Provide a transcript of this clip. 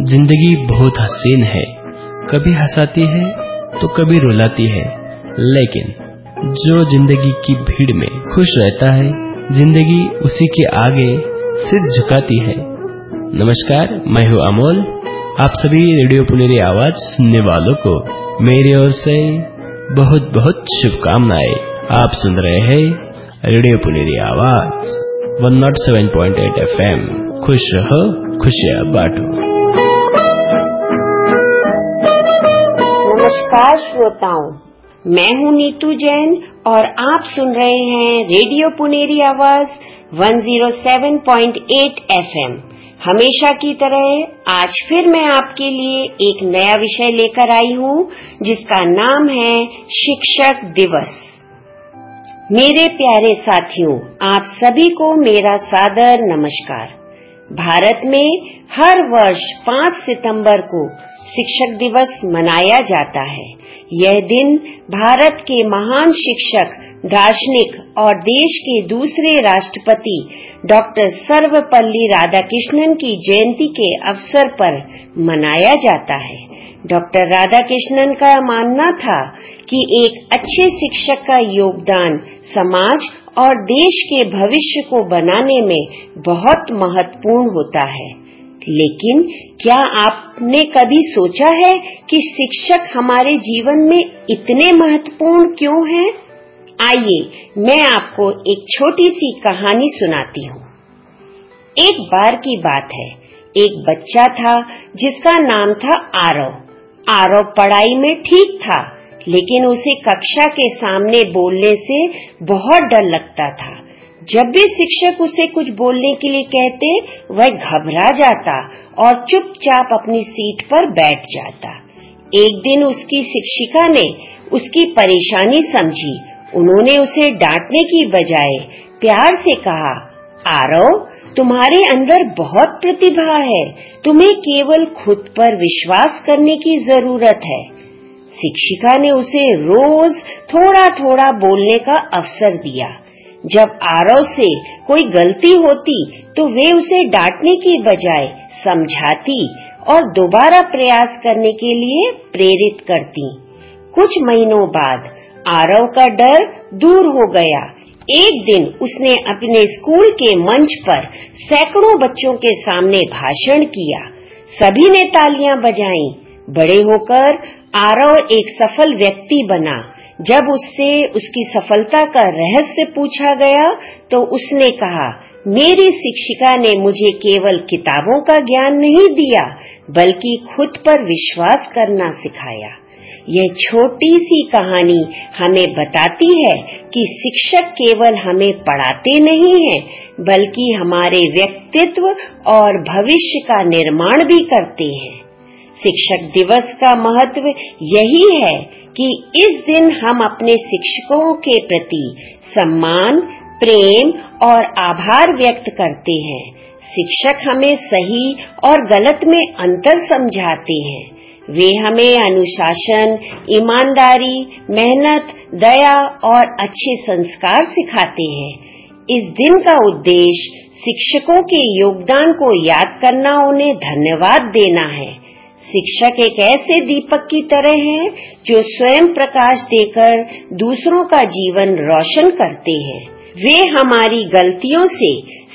जिंदगी बहुत हसीन है, कभी हंसाती है तो कभी रुलाती है, लेकिन जो जिंदगी की भीड़ में खुश रहता है, जिंदगी उसी के आगे सिर झुकाती है। नमस्कार, मैं हूँ अमोल। आप सभी रेडियो पुनेरी आवाज सुनने वालों को मेरी ओर से बहुत बहुत शुभकामनाएं। आप सुन रहे हैं रेडियो पुनेरी आवाज 107.8 FM। खुश रहो, खुशियाँ बांटो। नमस्कार श्रोताओं, मैं हूँ नीतू जैन और आप सुन रहे हैं रेडियो पुनेरी आवाज 107.8 FM। हमेशा की तरह आज फिर मैं आपके लिए एक नया विषय लेकर आई हूँ जिसका नाम है शिक्षक दिवस। मेरे प्यारे साथियों, आप सभी को मेरा सादर नमस्कार। भारत में हर वर्ष 5 सितंबर को शिक्षक दिवस मनाया जाता है। यह दिन भारत के महान शिक्षक, दार्शनिक और देश के दूसरे राष्ट्रपति डॉक्टर सर्वपल्ली राधाकृष्णन की जयंती के अवसर पर मनाया जाता है। डॉक्टर राधाकृष्णन का मानना था कि एक अच्छे शिक्षक का योगदान समाज और देश के भविष्य को बनाने में बहुत महत्वपूर्ण होता है। लेकिन क्या आपने कभी सोचा है कि शिक्षक हमारे जीवन में इतने महत्वपूर्ण क्यों हैं? आइए मैं आपको एक छोटी सी कहानी सुनाती हूँ। एक बार की बात है, एक बच्चा था जिसका नाम था आरव। आरव पढ़ाई में ठीक था, लेकिन उसे कक्षा के सामने बोलने से बहुत डर लगता था। जब भी शिक्षक उसे कुछ बोलने के लिए कहते, वह घबरा जाता और चुपचाप अपनी सीट पर बैठ जाता। एक दिन उसकी शिक्षिका ने उसकी परेशानी समझी। उन्होंने उसे डांटने की बजाय प्यार से कहा, आरव, तुम्हारे अंदर बहुत प्रतिभा है, तुम्हें केवल खुद पर विश्वास करने की जरूरत है। शिक्षिका ने उसे रोज थोड़ा थोड़ा बोलने का अवसर दिया। जब आरव से कोई गलती होती तो वे उसे डांटने की बजाय समझाती और दोबारा प्रयास करने के लिए प्रेरित करती। कुछ महीनों बाद आरव का डर दूर हो गया। एक दिन उसने अपने स्कूल के मंच पर सैकड़ों बच्चों के सामने भाषण किया। सभी ने तालियां बजाईं। बड़े होकर आरव एक सफल व्यक्ति बना। जब उससे उसकी सफलता का रहस्य पूछा गया तो उसने कहा, मेरी शिक्षिका ने मुझे केवल किताबों का ज्ञान नहीं दिया, बल्कि खुद पर विश्वास करना सिखाया। यह छोटी सी कहानी हमें बताती है कि शिक्षक केवल हमें पढ़ाते नहीं हैं, बल्कि हमारे व्यक्तित्व और भविष्य का निर्माण भी करते हैं। शिक्षक दिवस का महत्व यही है कि इस दिन हम अपने शिक्षकों के प्रति सम्मान, प्रेम और आभार व्यक्त करते हैं। शिक्षक हमें सही और गलत में अंतर समझाते हैं। वे हमें अनुशासन, ईमानदारी, मेहनत, दया और अच्छे संस्कार सिखाते हैं। इस दिन का उद्देश्य शिक्षकों के योगदान को याद करना, उन्हें धन्यवाद देना है। शिक्षक एक ऐसे दीपक की तरह हैं जो स्वयं प्रकाश देकर दूसरों का जीवन रोशन करते हैं। वे हमारी गलतियों से